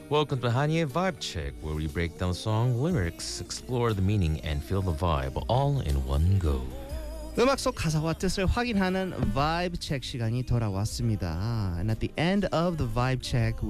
Welcome to Hanye Vibe Check, where we break down song lyrics, explore the meaning, and feel the vibe all in one go. 음악 속 가사와 뜻을 확인하는 Vibe Check 시간이 돌아왔습니다. And at the end of the Vibe Check,